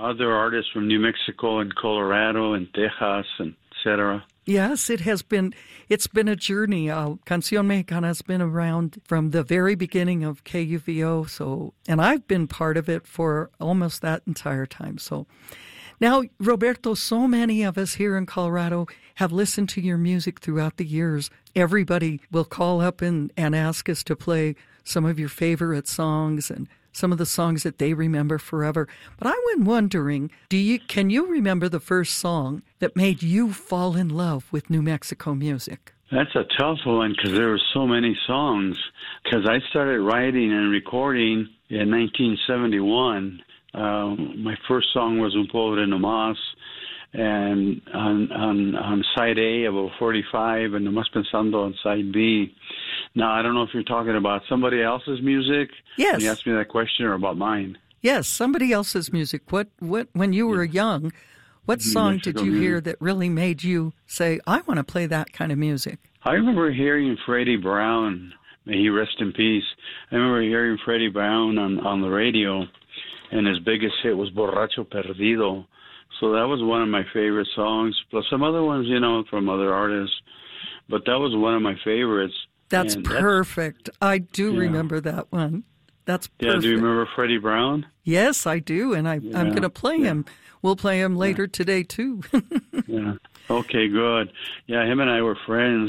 other artists from New Mexico and Colorado and Texas and etc. Yes, it's been a journey. Canción Mexicana has been around from the very beginning of KUVO, and I've been part of it for almost that entire time. So now, Roberto, so many of us here in Colorado have listened to your music throughout the years. Everybody will call up and ask us to play some of your favorite songs and some of the songs that they remember forever. But I was wondering, can you remember the first song that made you fall in love with New Mexico music? That's a tough one because there were so many songs. Because I started writing and recording in 1971. My first song was Un Pobre No Más, and on side A of 45, and Nomás Pensando on side B. Now, I don't know if you're talking about somebody else's music. Yes. When you asked me that question, or about mine. Yes, somebody else's music. What when you were young, what song did you hear that really made you say, I want to play that kind of music? I remember hearing Freddie Brown, may he rest in peace. I remember hearing Freddie Brown on the radio, and his biggest hit was Borracho Perdido. So that was one of my favorite songs, plus some other ones, from other artists. But that was one of my favorites. That's perfect. I do remember that one. That's perfect. Yeah, do you remember Freddie Brown? Yes, I do, and I'm going to play him. We'll play him later today, too. Yeah. Okay, good. Yeah, him and I were friends,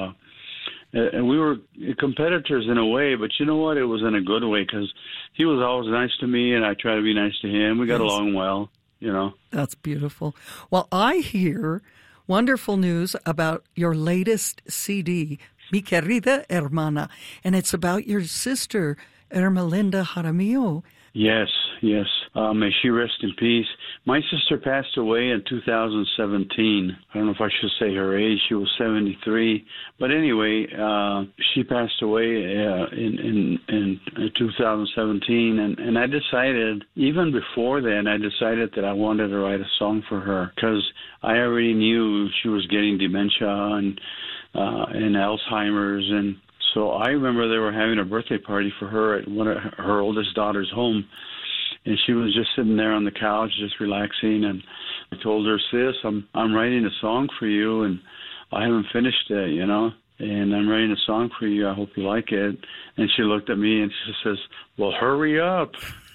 and we were competitors in a way, but you know what? It was in a good way because he was always nice to me, and I tried to be nice to him. We got along well, That's beautiful. Well, I hear wonderful news about your latest CD, Mi Querida Hermana, and it's about your sister, Ermelinda Jaramillo. Yes. May she rest in peace. My sister passed away in 2017. I don't know if I should say her age. She was 73. But anyway, she passed away in 2017. And I decided, even before then, that I wanted to write a song for her because I already knew she was getting dementia and Alzheimer's. And so I remember they were having a birthday party for her at one of her oldest daughter's home. And she was just sitting there on the couch, just relaxing. And I told her, sis, I'm writing a song for you, and I haven't finished it, and I'm writing a song for you. I hope you like it. And she looked at me and she says, well, hurry up.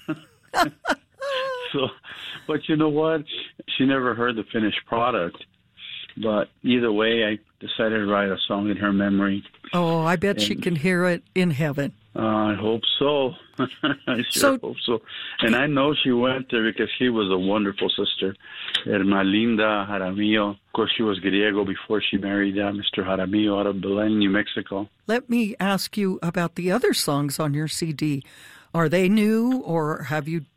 But you know what? She never heard the finished product. But either way, I decided to write a song in her memory. Oh, I bet she can hear it in heaven. I hope so. I hope so. And I know she went there because she was a wonderful sister. Ermelinda Jaramillo. Of course, she was Griego before she married Mr. Jaramillo out of Belen, New Mexico. Let me ask you about the other songs on your CD. Are they new, or have you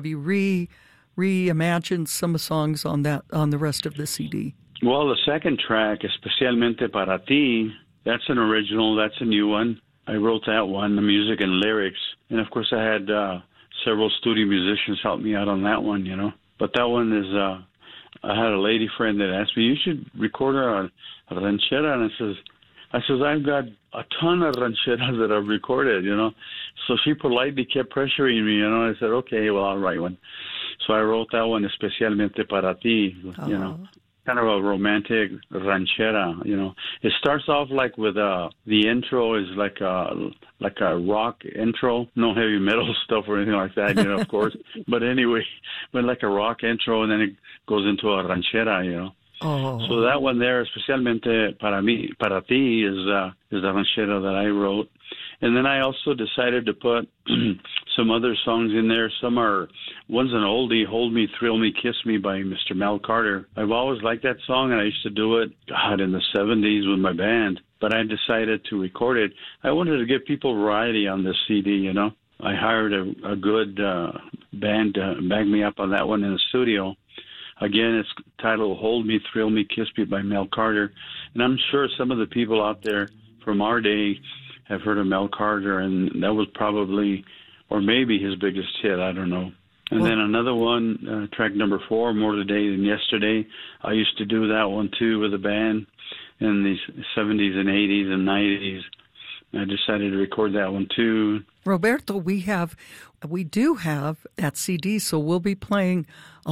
reimagined some songs on the rest of the CD? Well, the second track, Especialmente Para Ti, that's an original. That's a new one. I wrote that one, the music and lyrics. And, of course, I had several studio musicians help me out on that one, But that one is, I had a lady friend that asked me, you should record a ranchera. And I says, I've got a ton of rancheras that I've recorded, So she politely kept pressuring me, I said, okay, well, I'll write one. So I wrote that one, Especialmente Para Ti, kind of a romantic ranchera, It starts off like with the intro is like a rock intro, no heavy metal stuff or anything like that, of course. But anyway, like a rock intro, and then it goes into a ranchera, Oh. So that one there, Especialmente Para Ti, is the ranchera that I wrote. And then I also decided to put some other songs in there. One's an oldie, Hold Me, Thrill Me, Kiss Me by Mr. Mel Carter. I've always liked that song, and I used to do it, in the 70s with my band. But I decided to record it. I wanted to give people variety on this CD, I hired a good band to back me up on that one in the studio. Again, it's titled Hold Me, Thrill Me, Kiss Me by Mel Carter. And I'm sure some of the people out there from our day have heard of Mel Carter, and that was probably, or maybe his biggest hit, I don't know. And then another one, track number 4, More Today Than Yesterday. I used to do that one, too, with a band in the 70s and 80s and 90s. I decided to record that one, too. Roberto, we do have that CD, so we'll be playing